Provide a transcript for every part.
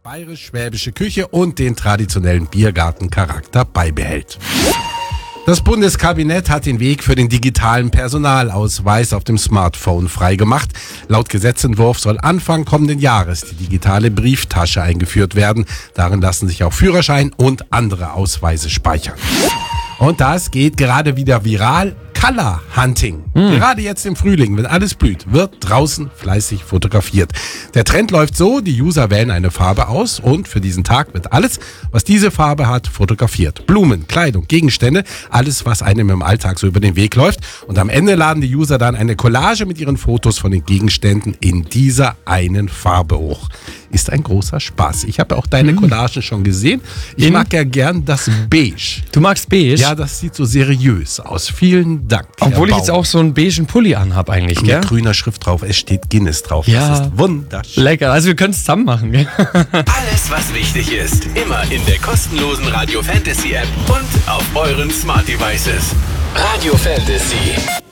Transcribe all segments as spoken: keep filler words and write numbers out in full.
bayerisch-schwäbische Küche und den traditionellen Biergartencharakter beibehält. Das Bundeskabinett hat den Weg für den digitalen Personalausweis auf dem Smartphone freigemacht. Laut Gesetzentwurf soll Anfang kommenden Jahres die digitale Brieftasche eingeführt werden. Darin lassen sich auch Führerschein und andere Ausweise speichern. Und das geht gerade wieder viral. Color Hunting. Mhm. Gerade jetzt im Frühling, wenn alles blüht, wird draußen fleißig fotografiert. Der Trend läuft so, die User wählen eine Farbe aus und für diesen Tag wird alles, was diese Farbe hat, fotografiert. Blumen, Kleidung, Gegenstände, alles, was einem im Alltag so über den Weg läuft. Und am Ende laden die User dann eine Collage mit ihren Fotos von den Gegenständen in dieser einen Farbe hoch. Ist ein großer Spaß. Ich habe auch deine Collagen schon gesehen. Ich mag ja gern das Beige. Du magst Beige? Ja, das sieht so seriös aus. Vielen Dank. Obwohl ich jetzt auch so einen beigen Pulli anhab eigentlich, gell? Mit grüner Schrift drauf. Es steht Guinness drauf. Ja. Das ist wunderschön. Lecker. Also wir können es zusammen machen, gell? Alles, was wichtig ist, immer in der kostenlosen Radio Fantasy App und auf euren Smart Devices. Radio Fantasy.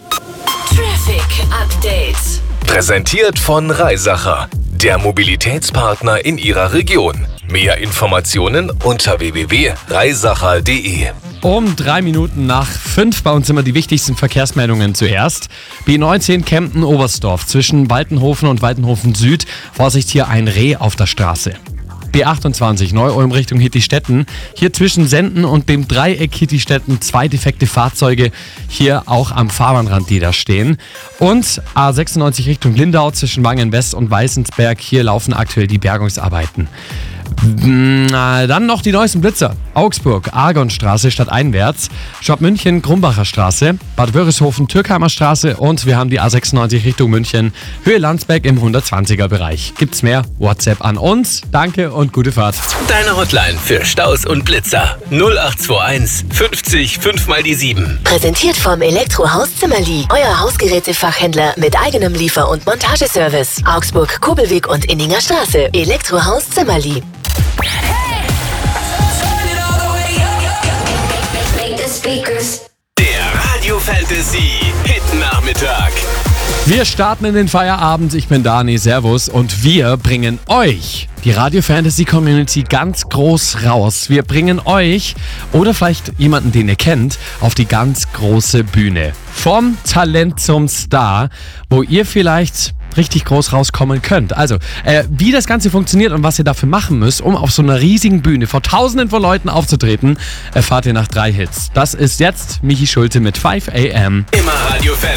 Traffic Update. Präsentiert von Reisacher, der Mobilitätspartner in Ihrer Region. Mehr Informationen unter w w w punkt reisacher punkt d e. Um drei Minuten nach fünf bei uns immer die wichtigsten Verkehrsmeldungen zuerst. B neunzehn Kempten-Oberstdorf zwischen Waltenhofen und Waltenhofen Süd. Vorsicht, hier ein Reh auf der Straße. B achtundzwanzig Neu-Ulm Richtung Hittistetten. Hier zwischen Senden und dem Dreieck Hittistetten zwei defekte Fahrzeuge. Hier auch am Fahrbahnrand, die da stehen. Und A sechsundneunzig Richtung Lindau zwischen Wangen-West und Weißensberg. Hier laufen aktuell die Bergungsarbeiten. Na, dann noch die neuesten Blitzer. Augsburg, Argonstraße stadteinwärts, Schwab München, Grumbacher Straße, Bad Wörishofen, Türkheimer Straße und wir haben die A sechsundneunzig Richtung München, Höhe Landsberg im hundertzwanziger Bereich. Gibt's mehr? WhatsApp an uns. Danke und gute Fahrt. Deine Hotline für Staus und Blitzer null acht zwei eins fünfzig fünf mal die sieben. Präsentiert vom Elektrohaus Zimmerli. Euer Hausgerätefachhändler mit eigenem Liefer- und Montageservice. Augsburg, Kobelweg und Inninger Straße. Elektrohaus Zimmerli. Der Radio Fantasy Hit Nachmittag. Wir starten in den Feierabend. Ich bin Dani, Servus und wir bringen euch die Radio Fantasy Community ganz groß raus. Wir bringen euch oder vielleicht jemanden, den ihr kennt, auf die ganz große Bühne. Vom Talent zum Star, wo ihr vielleicht richtig groß rauskommen könnt. Also, äh, wie das Ganze funktioniert und was ihr dafür machen müsst, um auf so einer riesigen Bühne vor Tausenden von Leuten aufzutreten, erfahrt ihr nach drei Hits. Das ist jetzt Michi Schulte mit five a m. Immer Radio Fantasy.